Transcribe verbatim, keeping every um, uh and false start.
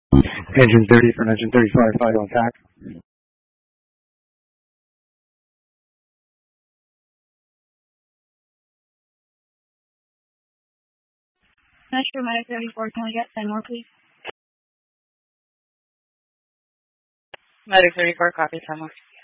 Engine thirty from engine thirty-five, final attack. Not sure, Medic thirty-four, can we get ten more, please? Medic thirty-four, copy, ten more.